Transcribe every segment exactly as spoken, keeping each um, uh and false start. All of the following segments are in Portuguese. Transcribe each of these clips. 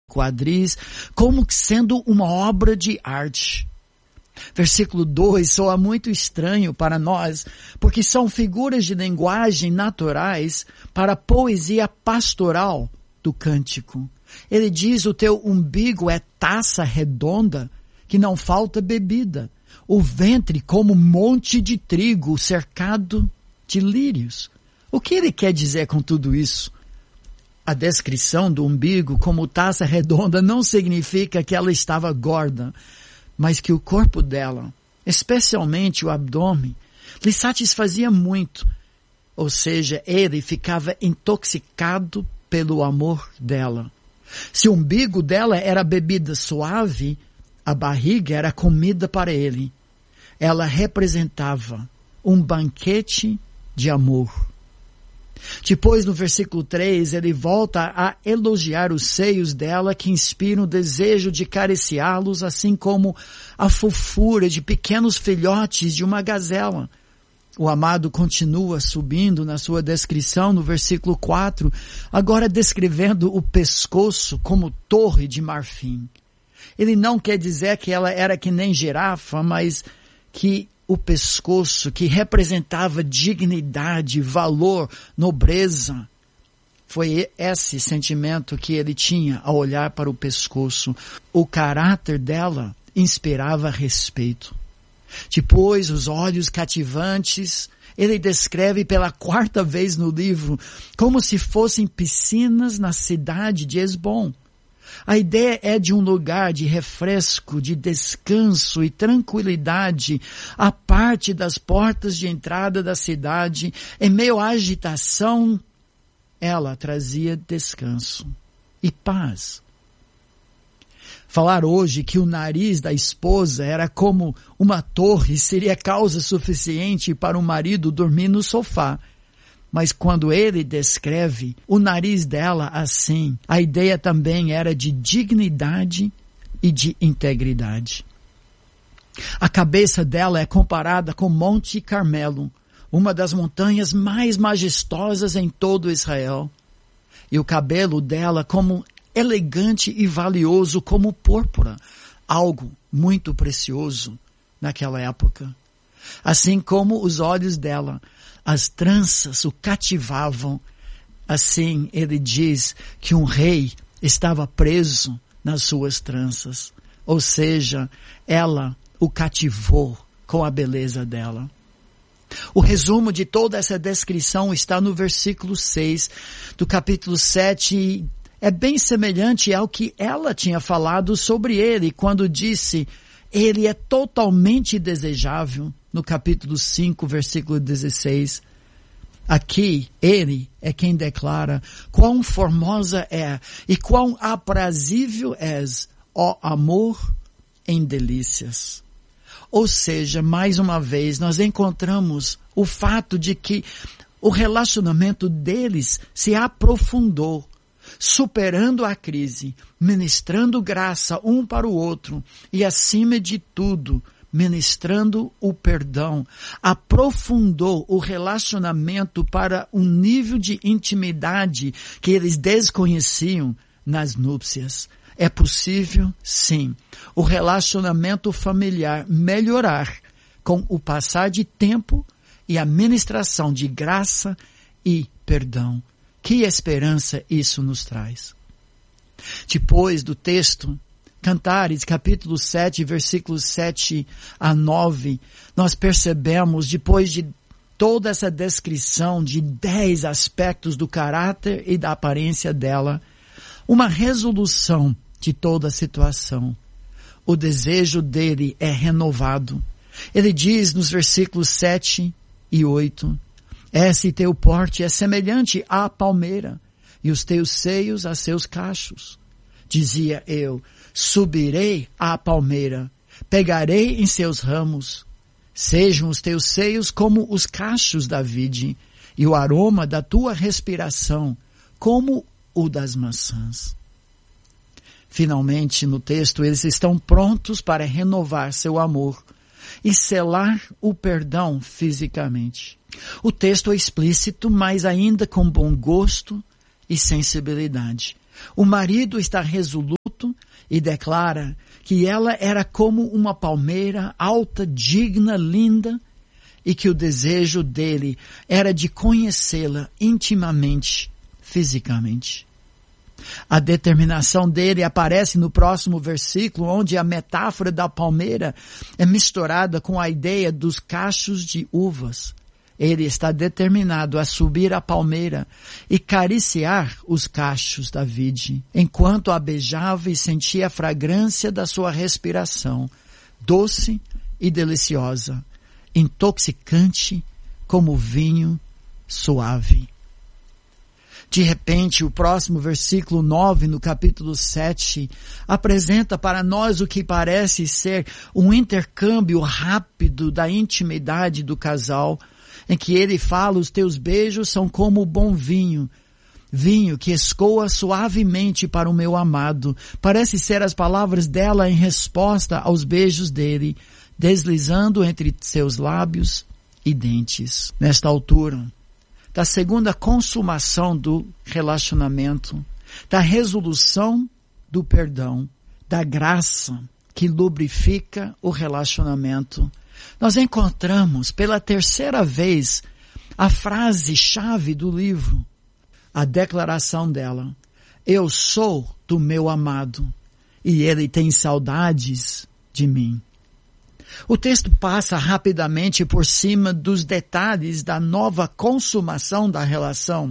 quadris, como sendo uma obra de arte. Versículo dois soa muito estranho para nós, porque são figuras de linguagem naturais para a poesia pastoral do cântico. Ele diz: o teu umbigo é taça redonda, que não falta bebida. O ventre como monte de trigo cercado de lírios. O que ele quer dizer com tudo isso? A descrição do umbigo como taça redonda não significa que ela estava gorda, mas que o corpo dela, especialmente o abdômen, lhe satisfazia muito. Ou seja, ele ficava intoxicado pelo amor dela. Se o umbigo dela era bebida suave, a barriga era comida para ele. Ela representava um banquete de amor. Depois, no versículo três, ele volta a elogiar os seios dela, que inspiram o desejo de acariciá-los, assim como a fofura de pequenos filhotes de uma gazela. O amado continua subindo na sua descrição no versículo quatro, agora descrevendo o pescoço como torre de marfim. Ele não quer dizer que ela era que nem girafa, mas que o pescoço, que representava dignidade, valor, nobreza, foi esse sentimento que ele tinha ao olhar para o pescoço. O caráter dela inspirava respeito. Depois, os olhos cativantes, ele descreve pela quarta vez no livro como se fossem piscinas na cidade de Esbom. A ideia é de um lugar de refresco, de descanso e tranquilidade, à parte das portas de entrada da cidade. Em meio à agitação, ela trazia descanso e paz. Falar hoje que o nariz da esposa era como uma torre seria causa suficiente para o marido dormir no sofá. Mas quando ele descreve o nariz dela assim, a ideia também era de dignidade e de integridade. A cabeça dela é comparada com Monte Carmelo, uma das montanhas mais majestosas em todo Israel. E o cabelo dela como elegante e valioso como púrpura, algo muito precioso naquela época. Assim como os olhos dela, as tranças o cativavam. Assim ele diz que um rei estava preso nas suas tranças. Ou seja, ela o cativou com a beleza dela. O resumo de toda essa descrição está no versículo seis do capítulo sete. É bem semelhante ao que ela tinha falado sobre ele quando disse: ele é totalmente desejável, no capítulo cinco, versículo dezesseis. Aqui, ele é quem declara: quão formosa é e quão aprazível és, ó amor em delícias. Ou seja, mais uma vez, nós encontramos o fato de que o relacionamento deles se aprofundou, superando a crise, ministrando graça um para o outro e, acima de tudo, ministrando o perdão. Aprofundou o relacionamento para um nível de intimidade que eles desconheciam nas núpcias. É possível, sim, o relacionamento familiar melhorar com o passar de tempo e a ministração de graça e perdão. Que esperança isso nos traz. Depois do texto Cantares, capítulo sete, versículos sete a nove, nós percebemos, depois de toda essa descrição de dez aspectos do caráter e da aparência dela, uma resolução de toda a situação. O desejo dele é renovado. Ele diz nos versículos sete e oito, esse teu porte é semelhante à palmeira, e os teus seios a seus cachos. Dizia eu, subirei à palmeira, pegarei em seus ramos. Sejam os teus seios como os cachos da vide, e o aroma da tua respiração como o das maçãs. Finalmente, no texto, eles estão prontos para renovar seu amor e selar o perdão fisicamente. O texto é explícito, mas ainda com bom gosto e sensibilidade. O marido está resoluto e declara que ela era como uma palmeira alta, digna, linda, e que o desejo dele era de conhecê-la intimamente, fisicamente. A determinação dele aparece no próximo versículo, onde a metáfora da palmeira é misturada com a ideia dos cachos de uvas. Ele está determinado a subir a palmeira e cariciar os cachos da vide, enquanto a beijava e sentia a fragrância da sua respiração, doce e deliciosa, intoxicante como vinho suave. De repente, o próximo versículo nove, no capítulo sete, apresenta para nós o que parece ser um intercâmbio rápido da intimidade do casal, em que ele fala: os teus beijos são como o bom vinho, vinho que escoa suavemente para o meu amado. Parece ser as palavras dela em resposta aos beijos dele, deslizando entre seus lábios e dentes. Nesta altura da segunda consumação do relacionamento, da resolução do perdão, da graça que lubrifica o relacionamento, nós encontramos pela terceira vez a frase-chave do livro, a declaração dela: eu sou do meu amado e ele tem saudades de mim. O texto passa rapidamente por cima dos detalhes da nova consumação da relação.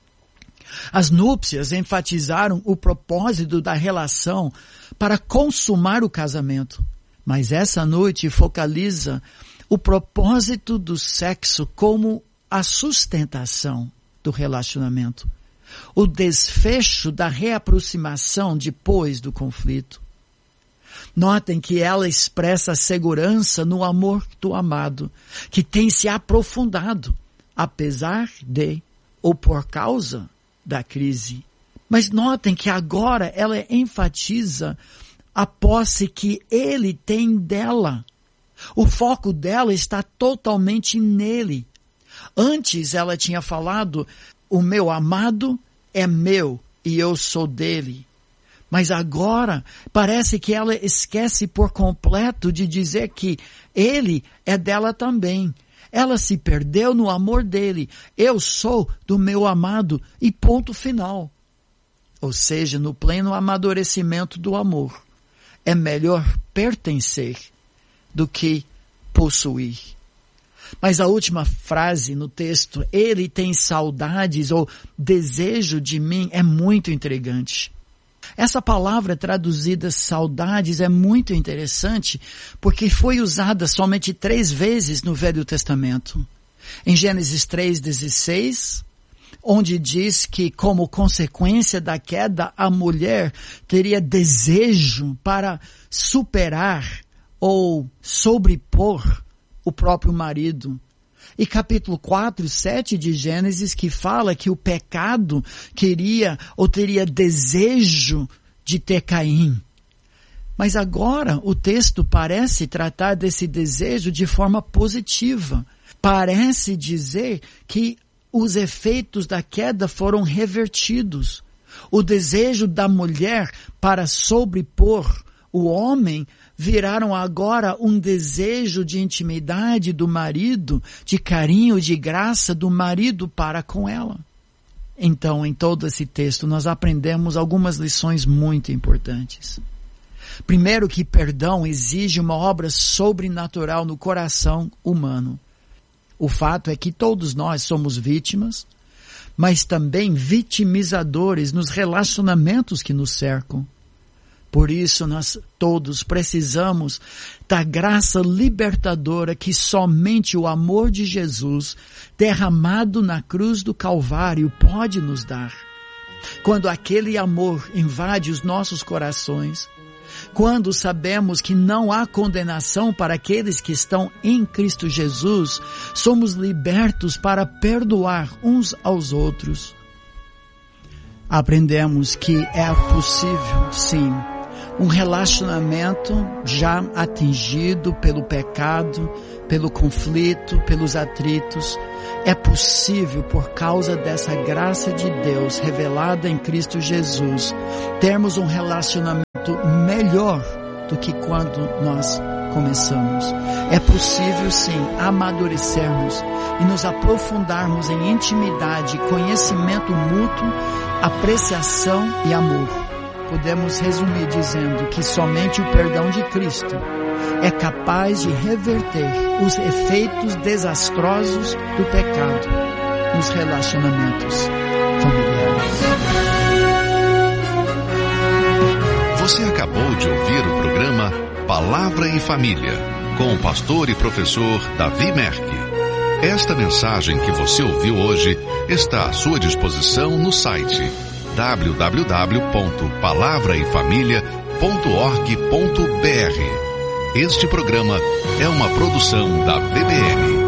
As núpcias enfatizaram o propósito da relação para consumar o casamento, mas essa noite focaliza o propósito do sexo como a sustentação do relacionamento, o desfecho da reaproximação depois do conflito. Notem que ela expressa a segurança no amor do amado, que tem se aprofundado, apesar de ou por causa da crise. Mas notem que agora ela enfatiza a posse que ele tem dela. O foco dela está totalmente nele. Antes ela tinha falado: o meu amado é meu e eu sou dele. Mas agora parece que ela esquece por completo de dizer que ele é dela também. Ela se perdeu no amor dele. Eu sou do meu amado e ponto final. Ou seja, no pleno amadurecimento do amor, é melhor pertencer do que possuir. Mas a última frase no texto, ele tem saudades ou desejo de mim, é muito intrigante. Essa palavra traduzida saudades é muito interessante porque foi usada somente três vezes no Velho Testamento. Em Gênesis três, dezesseis, onde diz que como consequência da queda a mulher teria desejo para superar ou sobrepor o próprio marido. E capítulo quatro, sete de Gênesis, que fala que o pecado queria ou teria desejo de ter Caim. Mas agora o texto parece tratar desse desejo de forma positiva. Parece dizer que os efeitos da queda foram revertidos. O desejo da mulher para sobrepor o homem viraram agora um desejo de intimidade do marido, de carinho, de graça do marido para com ela. Então, em todo esse texto, nós aprendemos algumas lições muito importantes. Primeiro, que perdão exige uma obra sobrenatural no coração humano. O fato é que todos nós somos vítimas, mas também vitimizadores nos relacionamentos que nos cercam. Por isso, nós todos precisamos da graça libertadora que somente o amor de Jesus, derramado na cruz do Calvário, pode nos dar. Quando aquele amor invade os nossos corações, quando sabemos que não há condenação para aqueles que estão em Cristo Jesus, somos libertos para perdoar uns aos outros. Aprendemos que é possível, sim, Um relacionamento já atingido pelo pecado, pelo conflito, pelos atritos. É possível, por causa dessa graça de Deus revelada em Cristo Jesus, termos um relacionamento melhor do que quando nós começamos. É possível sim amadurecermos e nos aprofundarmos em intimidade, conhecimento mútuo, apreciação e amor. Podemos resumir dizendo que somente o perdão de Cristo é capaz de reverter os efeitos desastrosos do pecado nos relacionamentos familiares. Você acabou de ouvir o programa Palavra em Família, com o pastor e professor Davi Merck. Esta mensagem que você ouviu hoje está à sua disposição no site w w w ponto palavra e família ponto org ponto b r. Este programa é uma produção da B B N.